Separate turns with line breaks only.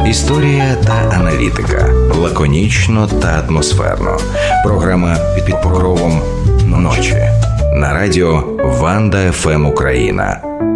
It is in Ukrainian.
Історія та аналітика. Лаконічно та атмосферно. Програма «Під покровом ночі». На радіо Ванда ФМ Україна.